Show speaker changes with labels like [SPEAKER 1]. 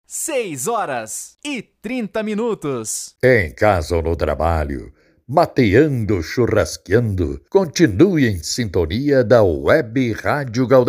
[SPEAKER 1] 6h30.
[SPEAKER 2] Em casa ou no trabalho, mateando, churrasqueando, continue em sintonia da Web Rádio Gaudério.